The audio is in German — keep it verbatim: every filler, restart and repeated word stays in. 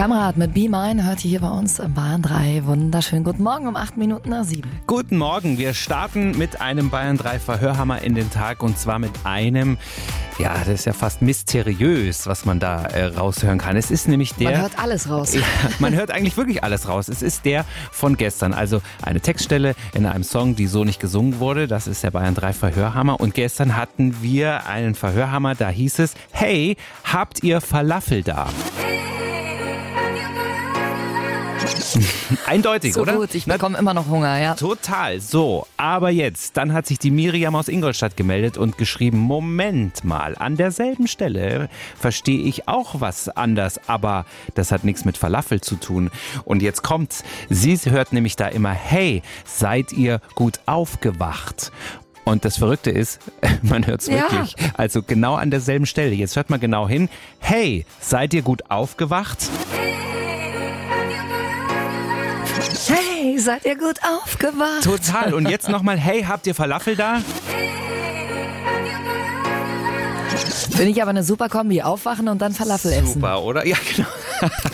Kamerad mit Be Mine hört ihr hier bei uns im Bayern drei. Wunderschönen guten Morgen um acht Minuten nach sieben. Guten Morgen, wir starten mit einem Bayern drei Verhörhammer in den Tag und zwar mit einem, ja, das ist ja fast mysteriös, was man da äh, raushören kann. Es ist nämlich der... Man hört alles raus. Ja, man hört eigentlich wirklich alles raus. Es ist der von gestern, also eine Textstelle in einem Song, die so nicht gesungen wurde. Das ist der Bayern drei Verhörhammer und gestern hatten wir einen Verhörhammer, da hieß es, hey, habt ihr Falafel da? Eindeutig, so oder? Gut, ich bekomme immer noch Hunger, ja. Total, so. Aber jetzt, dann hat sich die Miriam aus Ingolstadt gemeldet und geschrieben, Moment mal, an derselben Stelle verstehe ich auch was anders, aber das hat nichts mit Falafel zu tun. Und jetzt kommt's, sie hört nämlich da immer, hey, seid ihr gut aufgewacht? Und das Verrückte ist, man hört es Ja. wirklich, also genau an derselben Stelle. Jetzt hört mal genau hin, hey, seid ihr gut aufgewacht? Hey, seid ihr gut aufgewacht? Total. Und jetzt nochmal, hey, habt ihr Falafel da? Finde ich aber eine super Kombi. Aufwachen und dann Falafel essen. Super, oder? Ja, genau.